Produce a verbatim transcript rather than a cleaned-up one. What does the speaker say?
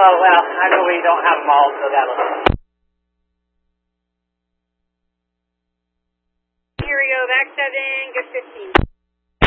Oh, well, I know we don't have them all, so that'll do. Here we go, back seven, good fifteen.